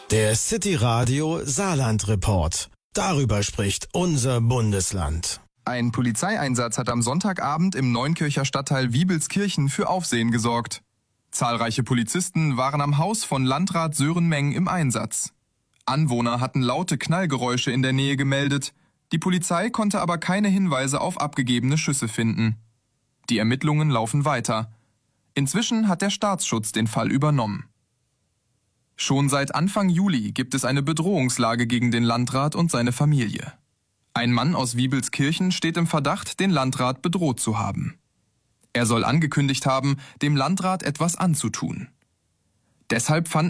Der City Radio Saarland Report. Darüber spricht unser Bundesland. Ein Polizeieinsatz hat am Sonntagabend im Neunkircher Stadtteil Wiebelskirchen für Aufsehen gesorgt. Zahlreiche Polizisten waren am Haus von Landrat Sören Meng im Einsatz. Anwohner hatten laute Knallgeräusche in der Nähe gemeldet. Die Polizei konnte aber keine Hinweise auf abgegebene Schüsse finden. Die Ermittlungen laufen weiter. Inzwischen hat der Staatsschutz den Fall übernommen. Schon seit Anfang Juli gibt es eine Bedrohungslage gegen den Landrat und seine Familie. Ein Mann aus Wiebelskirchen steht im Verdacht, den Landrat bedroht zu haben. Er soll angekündigt haben, dem Landrat etwas anzutun. Deshalb fanden